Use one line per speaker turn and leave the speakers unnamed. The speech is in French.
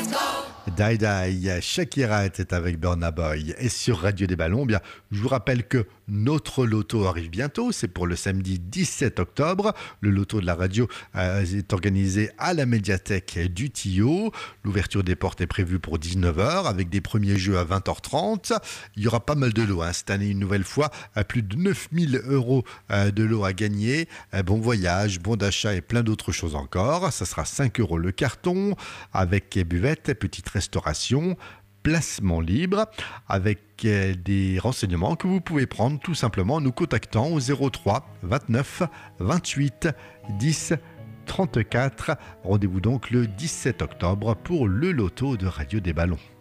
Die Die, Shakira était avec Burna Boy. Et sur Radio des Ballons, bien, je vous rappelle que notre loto arrive bientôt. C'est pour le samedi 17 octobre. Le loto de la radio est organisé à la médiathèque du Tillot. L'ouverture des portes est prévue pour 19h avec des premiers jeux à 20h30. Il y aura pas mal de lots cette année, une nouvelle fois. Plus de 9000 euros de lots à gagner. Bon voyage, bon d'achat et plein d'autres choses encore. Ça sera 5 euros le carton avec buvette, petite restauration, placement libre, avec des renseignements que vous pouvez prendre tout simplement en nous contactant au 03 29 28 10 34. Rendez-vous donc le 17 octobre pour le loto de Radio des Ballons.